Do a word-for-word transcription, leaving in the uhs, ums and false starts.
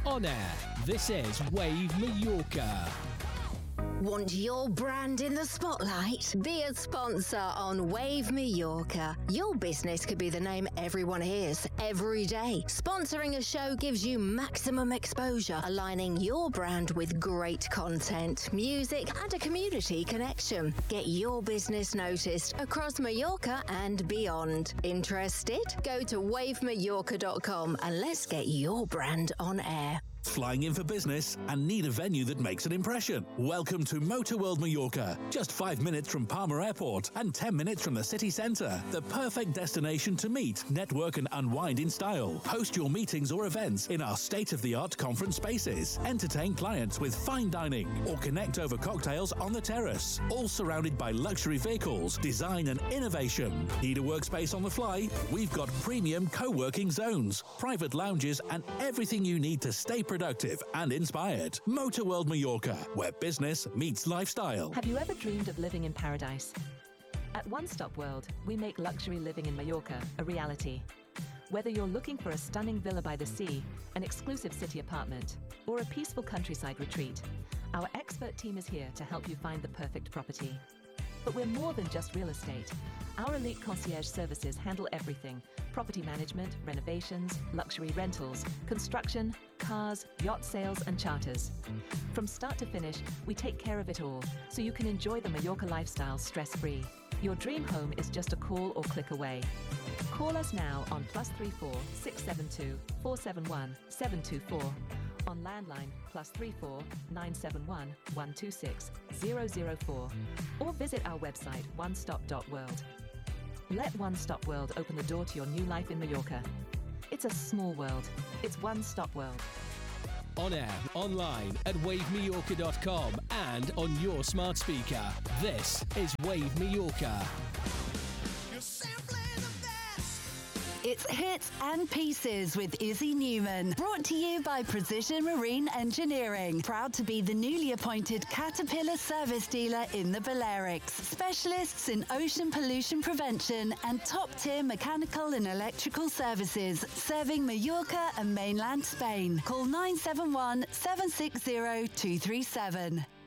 On air, this is Wave Mallorca. Want your brand in the spotlight? Be a sponsor on Wave Mallorca. Your business could be the name everyone hears every day. Sponsoring a show gives you maximum exposure, aligning your brand with great content, music, and a community connection. Get your business noticed across Mallorca and beyond. Interested? Go to wave mallorca dot com and let's get your brand on air. Flying in for business and need a venue that makes an impression? Welcome to Motor World Mallorca. Just five minutes from Palma Airport and ten minutes from the city centre. The perfect destination to meet, network and unwind in style. Host your meetings or events in our state-of-the-art conference spaces. Entertain clients with fine dining or connect over cocktails on the terrace. All surrounded by luxury vehicles, design and innovation. Need a workspace on the fly? We've got premium co-working zones, private lounges and everything you need to stay productive. Productive and inspired. Motor World Mallorca, where business meets lifestyle. Have you ever dreamed of living in paradise? At One Stop World, we make luxury living in Mallorca a reality. Whether you're looking for a stunning villa by the sea, an exclusive city apartment, or a peaceful countryside retreat, our expert team is here to help you find the perfect property. But we're more than just real estate. Our elite concierge services handle everything: property management, renovations, luxury rentals, construction, cars, yacht sales and charters. From start to finish, we take care of it all, so you can enjoy the Mallorca lifestyle stress-free. Your dream home is just a call or click away. Call us now on plus three four six seven two four seven one seven two four, on landline plus three four nine seven one one two six zero zero four, or visit our website one stop dot world. Let One Stop World open the door to your new life in Mallorca. It's a small world. It's One Stop World. On air, online at wave mallorca dot com and on your smart speaker. This is Wave Mallorca. You're simply the best. It's Hits and Pieces with Izzy Newman. Brought to you by Precision Marine Engineering. Proud to be the newly appointed Caterpillar service dealer in the Balearics. Specialists in ocean pollution prevention and top-tier mechanical and electrical services. Serving Mallorca and mainland Spain. Call nine seven one seven six zero two three seven.